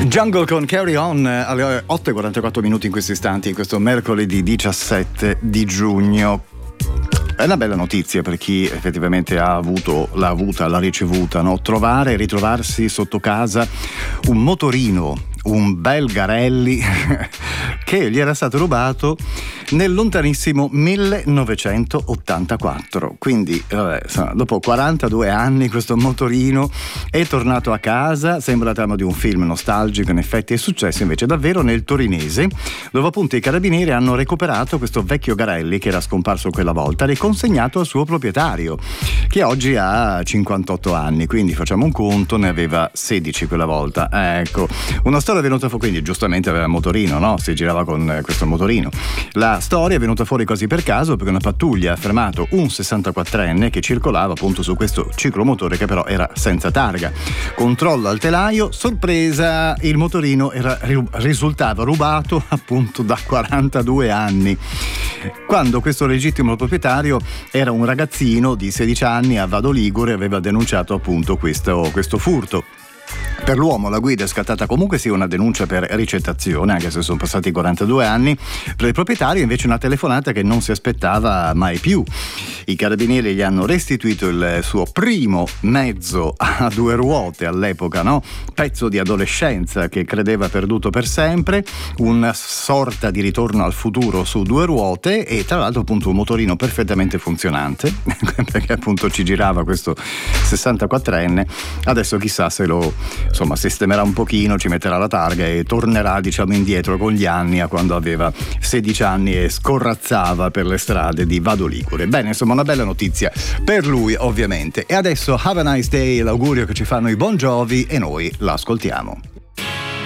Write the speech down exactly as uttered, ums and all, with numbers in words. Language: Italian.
Jungle con Carry On alle otto e quarantaquattro minuti in questi istanti, in questo mercoledì diciassette di giugno. È una bella notizia per chi effettivamente ha avuto, l'ha avuta, l'ha ricevuta, no? Trovare e ritrovarsi sotto casa un motorino, un bel Garelli che gli era stato rubato nel lontanissimo millenovecentottantaquattro. Quindi vabbè, insomma, dopo quarantadue anni questo motorino è tornato a casa. Sembra la trama di un film nostalgico, in effetti è successo invece davvero nel torinese, dove appunto i carabinieri hanno recuperato questo vecchio Garelli che era scomparso quella volta e consegnato al suo proprietario, che oggi ha cinquantotto anni, quindi facciamo un conto, ne aveva sedici quella volta. Ecco, una storia venuta fuori, quindi giustamente aveva il motorino, no? Si girava con questo motorino. La storia è venuta fuori così per caso perché una pattuglia ha fermato un sessantaquattrenne che circolava appunto su questo ciclomotore che però era senza targa. Controllo al telaio, sorpresa, il motorino era, risultava rubato appunto da quarantadue anni, quando questo legittimo proprietario era un ragazzino di sedici anni a Vado Ligure e aveva denunciato appunto questo, questo furto. Per l'uomo la guida è scattata comunque sia una denuncia per ricettazione, anche se sono passati quarantadue anni. Per il proprietario invece una telefonata che non si aspettava mai più. I carabinieri gli hanno restituito il suo primo mezzo a due ruote all'epoca, no? Pezzo di adolescenza che credeva perduto per sempre, una sorta di ritorno al futuro su due ruote e tra l'altro appunto un motorino perfettamente funzionante perché appunto ci girava questo sessantaquattrenne. Adesso chissà se lo insomma sistemerà un pochino, ci metterà la targa e tornerà diciamo indietro con gli anni a quando aveva sedici anni e scorrazzava per le strade di Vado Ligure. Bene, insomma una bella notizia per lui ovviamente. E adesso Have a Nice Day, l'augurio che ci fanno i Bon Jovi e noi l'ascoltiamo.